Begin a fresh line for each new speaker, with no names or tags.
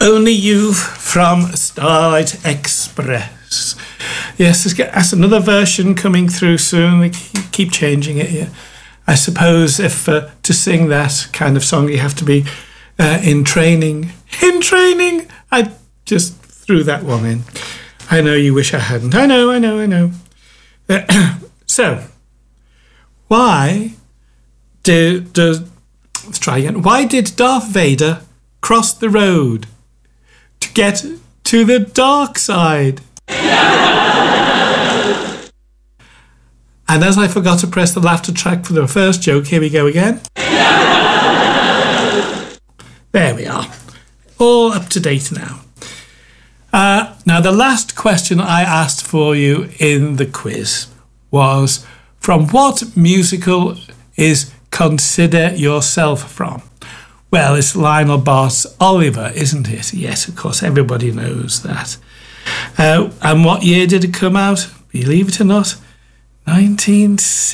Only You from Starlight Express. Yes, that's another version coming through soon. They keep changing it here. I suppose if to sing that kind of song you have to be in training. In training! I just threw that one in. I know you wish I hadn't. I know. So, why let's try again. Why did Darth Vader cross the road to get to the dark side? And as I forgot to press the laughter track for the first joke, here we go again. There we are. All up to date now. Now, the last question I asked for you in the quiz was, from what musical is Consider Yourself from? Well, it's Lionel Bart's Oliver, isn't it? Yes, of course, everybody knows that. And what year did it come out? Believe it or not, 1960.